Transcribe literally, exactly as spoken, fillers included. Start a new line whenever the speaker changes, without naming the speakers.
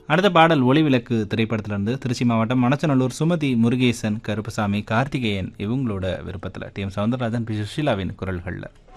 அடுத்த பாடல் ஒளிவிளக்கு திரைப்படத்திலிருந்து திருச்சி மாவட்டம் மணச்சநல்லூர் சுமதி முருகேசன் கருப்பசாமி கார்த்திகேயன் இவங்களோட விருப்பத்தில் டி எம் சௌந்தரராஜன் பி சுஷீலாவின் குரல்களில்.